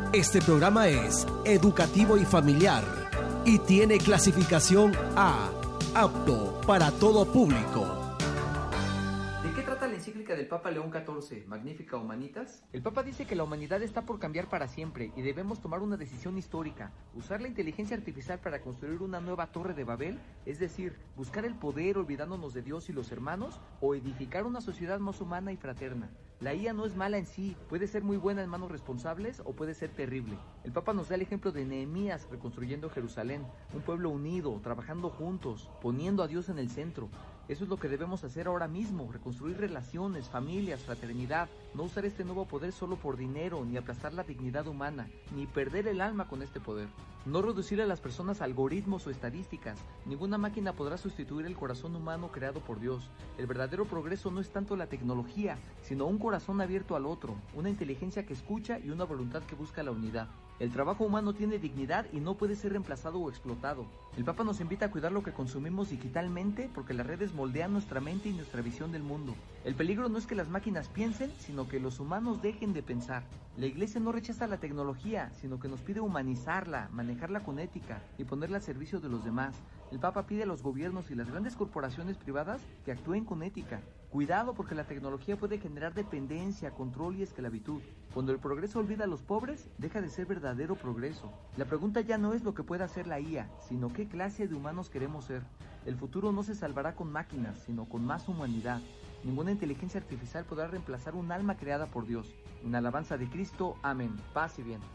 Este programa es educativo y familiar y tiene clasificación A, apto para todo público. ¿De qué trata la encíclica del Papa León XIV, Magnificat Humanitas? El Papa dice que la humanidad está por cambiar para siempre y debemos tomar una decisión histórica, usar la inteligencia artificial para construir una nueva torre de Babel, es decir, buscar el poder olvidándonos de Dios y los hermanos, o edificar una sociedad más humana y fraterna. La IA no es mala en sí, puede ser muy buena en manos responsables o puede ser terrible. El Papa nos da el ejemplo de Nehemías reconstruyendo Jerusalén, un pueblo unido, trabajando juntos, poniendo a Dios en el centro. Eso es lo que debemos hacer ahora mismo, reconstruir relaciones, familias, fraternidad, no usar este nuevo poder solo por dinero, ni aplastar la dignidad humana, ni perder el alma con este poder. No reducir a las personas a algoritmos o estadísticas. Ninguna máquina podrá sustituir el corazón humano creado por Dios. El verdadero progreso no es tanto la tecnología, sino un corazón abierto al otro, una inteligencia que escucha y una voluntad que busca la unidad. El trabajo humano tiene dignidad y no puede ser reemplazado o explotado. El Papa nos invita a cuidar lo que consumimos digitalmente porque las redes moldean nuestra mente y nuestra visión del mundo. El peligro no es que las máquinas piensen, sino que los humanos dejen de pensar. La Iglesia no rechaza la tecnología, sino que nos pide humanizarla, manejarla con ética y ponerla al servicio de los demás. El Papa pide a los gobiernos y las grandes corporaciones privadas que actúen con ética. Cuidado porque la tecnología puede generar dependencia, control y esclavitud. Cuando el progreso olvida a los pobres, deja de ser verdadero progreso. La pregunta ya no es lo que pueda hacer la IA, sino qué clase de humanos queremos ser. El futuro no se salvará con máquinas, sino con más humanidad. Ninguna inteligencia artificial podrá reemplazar un alma creada por Dios. En alabanza de Cristo, amén. Paz y bien.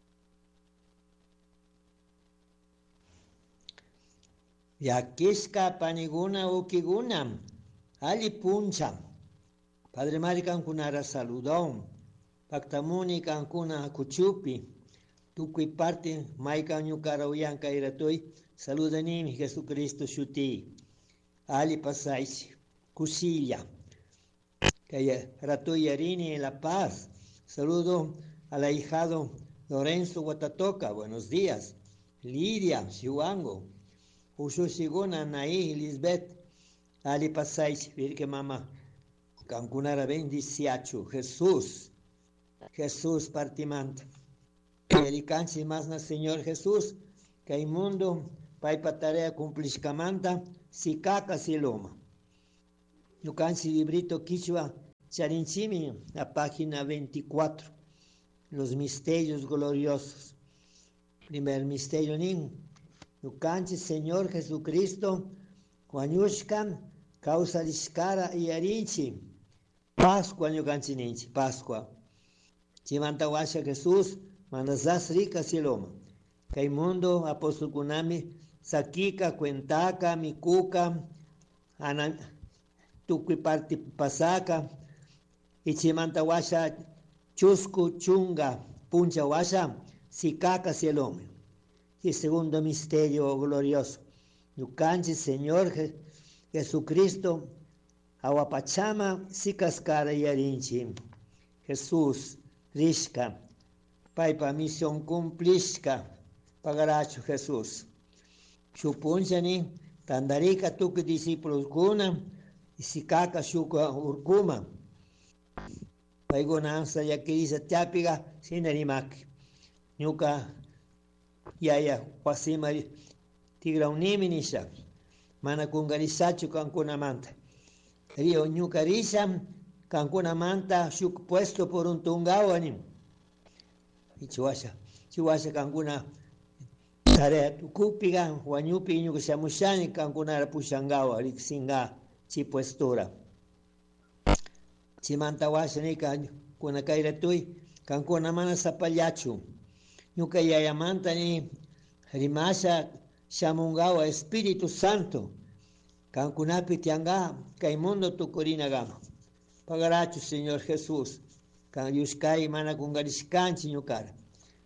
Yakishka paniguna ukiguna, ali puncha. Padre Mari cankunara saludón, pactamuni cancuna cuchupi, tuqui parte maica ñucara uyanca iratoi, saludanimi Jesucristo shuti, ali pasais, cusilla, que ratoi arini en La Paz. Saludo al ahijado Lorenzo Guatatoca, buenos días, Lidia, Chihuango, Ushusiguna, Naí, Lisbeth, ali pasais, virque mamá, cancunara bendiciacho, Jesús partimanta. Ele canse más na Señor Jesús, que hay mundo, pai pa tarea cumpliscamanta, si caca si loma. No canse librito quichua, charinchimi, la página 24, los misterios gloriosos. Primer misterio nin, no canse Señor Jesucristo, Juanyushkan, causa discara y arinchi, Pascua no canse ninchi, Pascua. Chimanta washa Jesús, manazas rica siloma. Kaimundo, apóstol kunami, sakika, cuentaca, mikuka, tukui parti pasaka, y chimanta washa chusku, chunga, puncha washa, sikaka siloma. Y segundo misterio glorioso, Yukanchi, Señor Jesucristo, aguapachama, sikascara y arinchi. Jesús, Rishka, Paipa misión cumplishka, pagaracho Jesús. Chupunchani, tandarika tuku discípulos guna, y sikaka shuka urkuma. Paigonanza ya kirisa tiapiga, sinarimaki. Nyuka, yaya, wasima, tigra uniminisha, mana kungarisachu kankuna manta. Rio nyukarisha, kankuna manta, shuk puesto por un tungawanim. Y chihuasha kankuna tarea tukupiga, huanyupi nyukashamushani kankuna pushangawa, riksinga, chipuestura. Chimanta washanika, kuna kairatui, kankuna mana sapallachu. Nyuka yayamanta ni rimasha shamungawa Espíritu Santo. Kankunapi tianga, kaimundo tukurina gama. Pagaracho, Señor Jesús. Kan yushkai mana kungarishkanchi nyukara.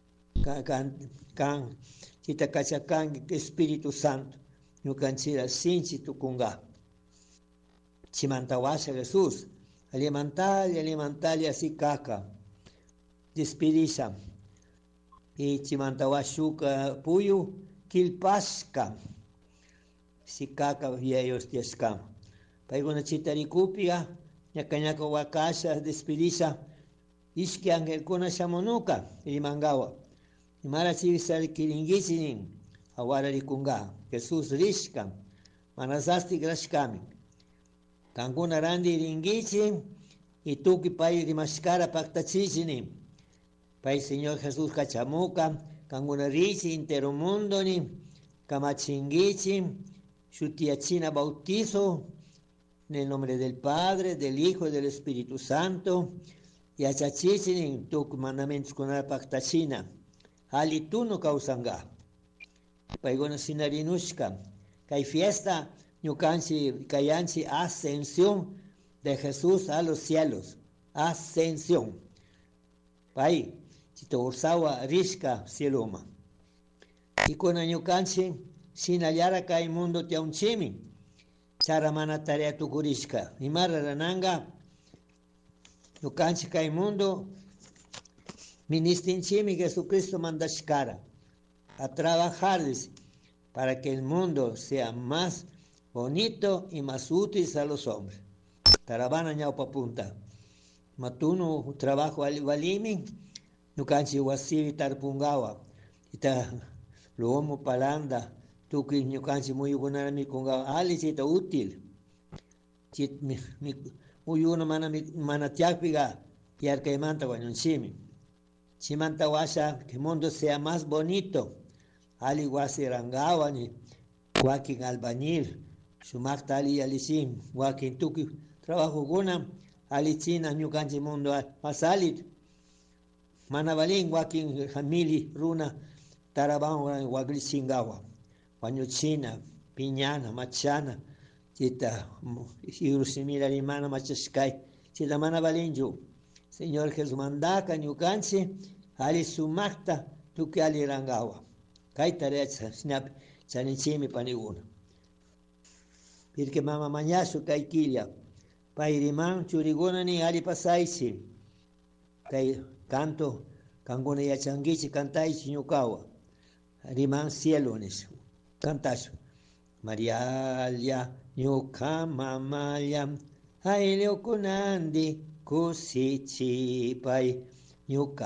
Kan chitakachakan Espíritu Santo. Nyukanchira sinchi tukunga. Chimantawasha Jesús. Alimentali así caca. Despedisha. Y chimantawashuka puyu kilpashka. Si caca viejos de escama. Paiguna chitaricupia, ñacañaca wakasha, despedisha, ishki ángel kuna shamunuka rimangawa imara chivisar kiringichinin awararikunga Jesús rishkan manasasti grashkami kankuna randi ringichin y tuki pay rimashkara paktachichinin pay Señor Jesús kachamuka kankuna richi entero mundo ni kamachingichin shutiachina bautizo en el nombre del Padre, del Hijo y del Espíritu Santo y achachichinin tuk mandamentos kunar paktachina ali tú no causanga paigona sinarinushka kay fiesta ñukanchi kayanchi ascensión de Jesús a los cielos ascensión pay chito ursawa rishka cieloma y con ñukanchi sinallara kay mundo tiaunchimi charamana tarea tukurishka imara rananga ñukanchi kay mundo ministinchimi Jesucristo mandashkara a trabajar para que el mundo sea más bonito y más útil a los hombres. Taravana ñaupa punta. Matuno trabajo al valimi, ñukanchi wasivi tarpungawa. Ita lomo palanda, tuki ñukanchi muy buena mi kungawa. Ali chita útil. Chit muy uno mana tiakpiga yarkaimanta guanyunchimi. Chimanta washa que el mundo sea más bonito. Ali wasi rangawani, wakin albañil, sumakta ali alisim, wakin tuki trabajo guna, ali china ñukanchi mundo masalit. Manabalin wakin hamili runa taraban waglichingawa. Wanyo china, piñana, machana, chita irusimira limana machashkai, chita manabalin yo. Señor Jesús mandaka ñukanchi, ali sumakta tuki ali rangawa. Kay tarea snap chanichimi paniguna. Pirke mama mañasu kay kilya. Pairiman churiguna ni ali pasaichi. Kay canto kanguna yachangichi cantaichi ñukawa. Riman cielones. Cantasu. Marialia ñuka mamaya. Aileo kunandi kusichi pay ñuka